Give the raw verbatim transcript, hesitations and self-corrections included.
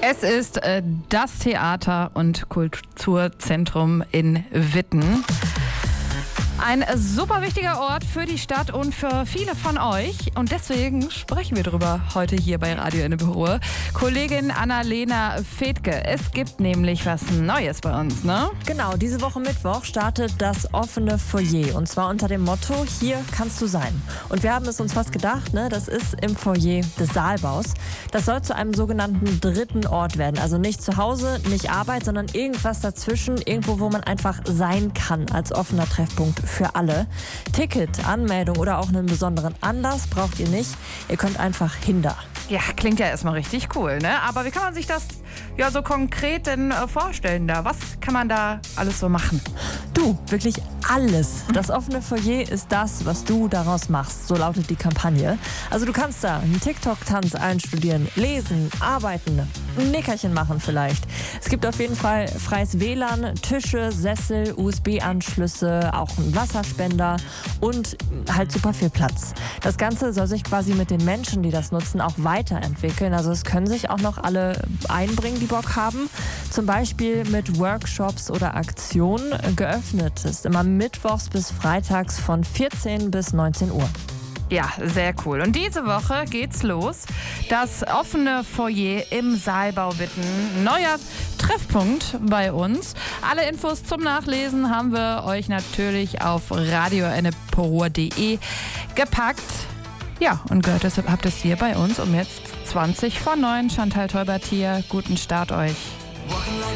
Es ist äh, das Theater- und Kulturzentrum in Witten. Ein super wichtiger Ort für die Stadt und für viele von euch. Und deswegen sprechen wir drüber heute hier bei Radio Ennepe-Ruhr. Kollegin Annalena Fedke, es gibt nämlich was Neues bei uns, ne? Genau, diese Woche Mittwoch startet das offene Foyer. Und zwar unter dem Motto, hier kannst du sein. Und wir haben es uns fast gedacht, ne? Das ist im Foyer des Saalbaus. Das soll zu einem sogenannten dritten Ort werden. Also nicht zu Hause, nicht Arbeit, sondern irgendwas dazwischen. Irgendwo, wo man einfach sein kann als offener Treffpunkt für alle. Ticket, Anmeldung oder auch einen besonderen Anlass braucht ihr nicht. Ihr könnt einfach hin da. Ja, klingt ja erstmal richtig cool, ne? Aber wie kann man sich das ja so konkret denn äh, vorstellen da? Was kann man da alles so machen? Du, wirklich alles. Das offene Foyer ist das, was du daraus machst. So lautet die Kampagne. Also du kannst da einen TikTok-Tanz einstudieren, lesen, arbeiten, ein Nickerchen machen vielleicht. Es gibt auf jeden Fall freies W L A N, Tische, Sessel, U S B-Anschlüsse, auch einen Wasserspender und halt super viel Platz. Das Ganze soll sich quasi mit den Menschen, die das nutzen, auch weiterentwickeln. Also es können sich auch noch alle einbringen, die Bock haben. Zum Beispiel mit Workshops oder Aktionen. Geöffnet ist immer mittwochs bis freitags von vierzehn bis neunzehn Uhr. Ja, sehr cool. Und diese Woche geht's los. Das offene Foyer im Saalbau Witten. Neuer Treffpunkt bei uns. Alle Infos zum Nachlesen haben wir euch natürlich auf radio ennepe-ruhr punkt de gepackt. Ja, und gehört, deshalb habt ihr es hier bei uns um jetzt zwanzig vor neun. Chantal Teubert hier. Guten Start euch.